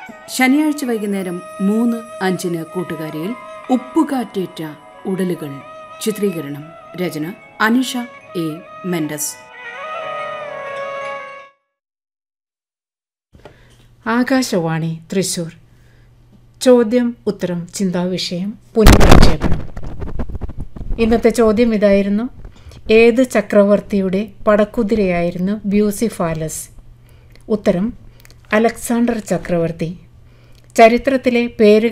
ശനിയാഴ്ച വൈകുന്നേരം 3:05 കൂട്ടുകാരിയിൽ ഉപ്പുകാറ്റേറ്റ ഉടലുകൾ ചിത്രീകരണം. രചന അനിഷ എ മെൻഡസ്. ആകാശവാണി തൃശൂർ. ചോദ്യം ഉത്തരം ചിന്താവിഷയം പുനഃപ്രക്ഷേപണം. ഇന്നത്തെ ചോദ്യം ഇതായിരുന്നു: ഏത് ചക്രവർത്തിയുടെ പടക്കുതിരയായിരുന്നു ബ്യൂസിഫാലസ്? ഉത്തരം: അലക്സാണ്ടർ ചക്രവർത്തി. ചരിത്രത്തിലെ പേരുകൾ